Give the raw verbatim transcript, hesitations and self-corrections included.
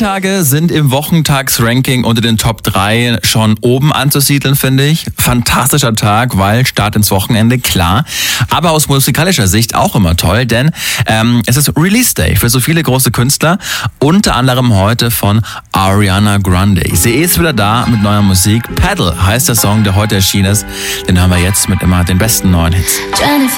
Tage sind im Wochentagsranking unter den Top drei schon oben anzusiedeln, finde ich. Fantastischer Tag, weil Start ins Wochenende, klar. Aber aus musikalischer Sicht auch immer toll, denn ähm, es ist Release Day für so viele große Künstler. Unter anderem heute von Ariana Grande. Sie ist wieder da mit neuer Musik. Paddle heißt der Song, der heute erschienen ist. Den hören wir jetzt mit immer den besten neuen Hits.